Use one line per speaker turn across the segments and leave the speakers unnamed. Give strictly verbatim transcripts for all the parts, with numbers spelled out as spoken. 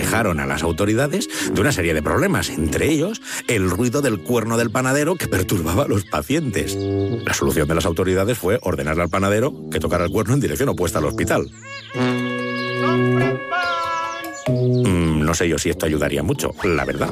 alejaron a las autoridades de una serie de problemas, entre ellos el ruido del cuerno del panadero que perturbaba a los pacientes. La solución de las autoridades fue ordenarle al panadero que tocara el cuerno en dirección opuesta al hospital. Mm, no sé yo si esto ayudaría mucho, la verdad.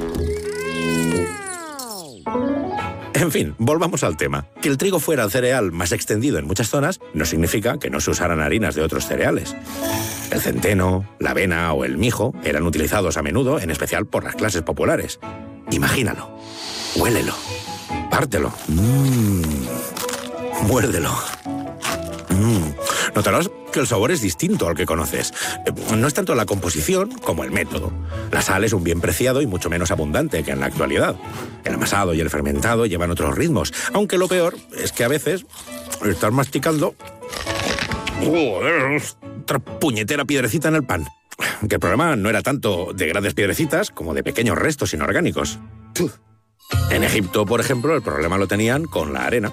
En fin, volvamos al tema. Que el trigo fuera el cereal más extendido en muchas zonas no significa que no se usaran harinas de otros cereales. El centeno, la avena o el mijo eran utilizados a menudo, en especial por las clases populares. Imagínalo, huélelo, pártelo, mmm, muérdelo. Mm. Notarás que el sabor es distinto al que conoces. No es tanto la composición como el método. La sal es un bien preciado y mucho menos abundante que en la actualidad. El amasado y el fermentado llevan otros ritmos, aunque lo peor es que a veces estás masticando ¡joder! Otra puñetera piedrecita en el pan. Que el problema no era tanto de grandes piedrecitas como de pequeños restos inorgánicos. En Egipto, por ejemplo, el problema lo tenían con la arena.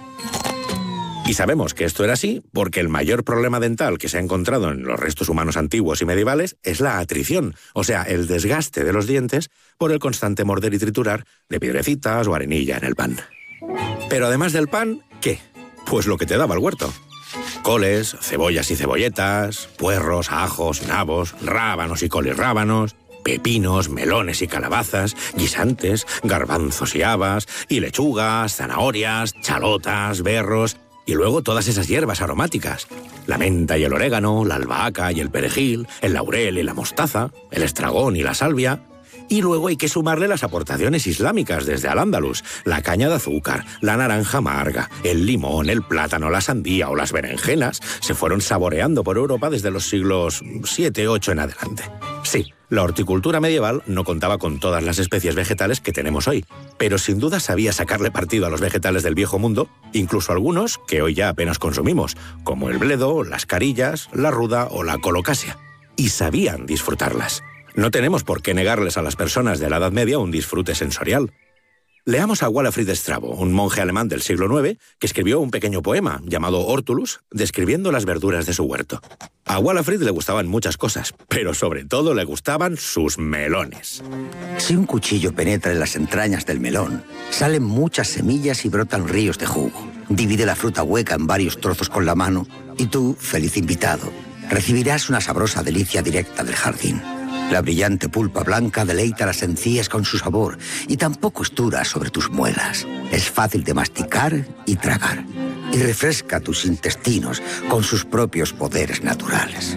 Y sabemos que esto era así porque el mayor problema dental que se ha encontrado en los restos humanos antiguos y medievales es la atrición, o sea, el desgaste de los dientes por el constante morder y triturar de piedrecitas o arenilla en el pan. Pero además del pan, ¿qué? Pues lo que te daba el huerto. Coles, cebollas y cebolletas, puerros, ajos, nabos, rábanos y colirrábanos, pepinos, melones y calabazas, guisantes, garbanzos y habas, y lechugas, zanahorias, chalotas, berros, y luego todas esas hierbas aromáticas. La menta y el orégano, la albahaca y el perejil, el laurel y la mostaza, el estragón y la salvia. Y luego hay que sumarle las aportaciones islámicas desde Al-Ándalus, la caña de azúcar, la naranja amarga, el limón, el plátano, la sandía o las berenjenas se fueron saboreando por Europa desde los siglos siete ocho en adelante. Sí, la horticultura medieval no contaba con todas las especies vegetales que tenemos hoy, pero sin duda sabía sacarle partido a los vegetales del viejo mundo, incluso algunos que hoy ya apenas consumimos, como el bledo, las carillas, la ruda o la colocasia. Y sabían disfrutarlas. No tenemos por qué negarles a las personas de la Edad Media un disfrute sensorial. Leamos a Walafrid Strabo, un monje alemán del siglo nueve, que escribió un pequeño poema llamado Hortulus, describiendo las verduras de su huerto. A Walafrid le gustaban muchas cosas, pero sobre todo le gustaban sus melones.
Si un cuchillo penetra en las entrañas del melón, salen muchas semillas y brotan ríos de jugo. Divide la fruta hueca en varios trozos con la mano y tú, feliz invitado, recibirás una sabrosa delicia directa del jardín. La brillante pulpa blanca deleita las encías con su sabor y tampoco es dura sobre tus muelas. Es fácil de masticar y tragar y refresca tus intestinos con sus propios poderes naturales.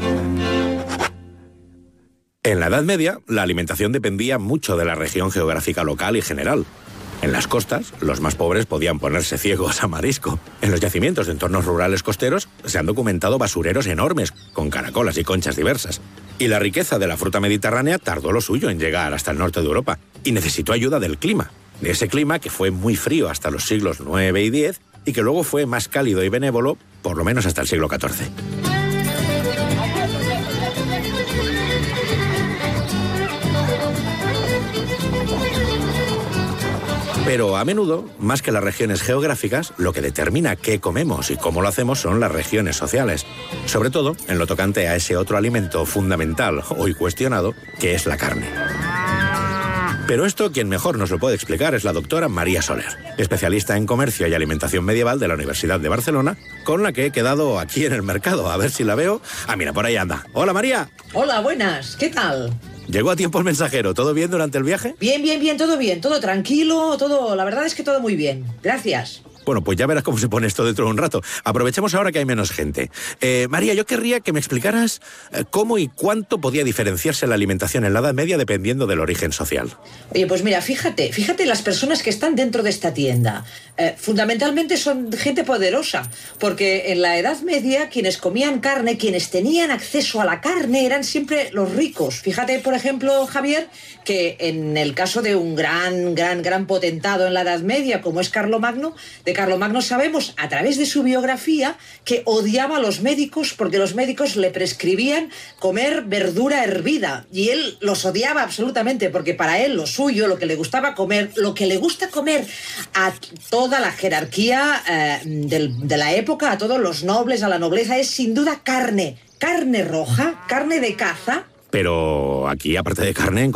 En la Edad Media, la alimentación dependía mucho de la región geográfica local y general. En las costas, los más pobres podían ponerse ciegos a marisco. En los yacimientos de entornos rurales costeros se han documentado basureros enormes, con caracolas y conchas diversas. Y la riqueza de la fruta mediterránea tardó lo suyo en llegar hasta el norte de Europa, y necesitó ayuda del clima. De ese clima que fue muy frío hasta los siglos nueve y diez, y que luego fue más cálido y benévolo, por lo menos hasta el siglo catorce. Pero a menudo, más que las regiones geográficas, lo que determina qué comemos y cómo lo hacemos son las regiones sociales. Sobre todo en lo tocante a ese otro alimento fundamental, hoy cuestionado, que es la carne. Pero esto quien mejor nos lo puede explicar es la doctora María Soler, especialista en comercio y alimentación medieval de la Universidad de Barcelona, con la que he quedado aquí en el mercado. A ver si la veo. Ah, mira, por ahí anda. Hola, María.
Hola, buenas. ¿Qué tal?
¿Llegó a tiempo el mensajero? ¿Todo bien durante el viaje?
Bien, bien, bien, todo bien, todo tranquilo, todo, la verdad es que todo muy bien. Gracias.
Bueno, pues ya verás cómo se pone esto dentro de un rato. Aprovechemos ahora que hay menos gente. Eh, María, yo querría que me explicaras eh, cómo y cuánto podía diferenciarse la alimentación en la Edad Media dependiendo del origen social.
Oye, pues mira, fíjate, fíjate las personas que están dentro de esta tienda. Eh, fundamentalmente son gente poderosa, porque en la Edad Media quienes comían carne, quienes tenían acceso a la carne eran siempre los ricos. Fíjate, por ejemplo, Javier, que en el caso de un gran, gran, gran potentado en la Edad Media, como es Carlomagno, de Carlomagno sabemos a través de su biografía que odiaba a los médicos porque los médicos le prescribían comer verdura hervida y él los odiaba absolutamente porque para él lo suyo, lo que le gustaba comer, lo que le gusta comer a toda la jerarquía eh, del, de la época, a todos los nobles, a la nobleza, es sin duda carne, carne roja, carne de caza.
Pero aquí, aparte de carne,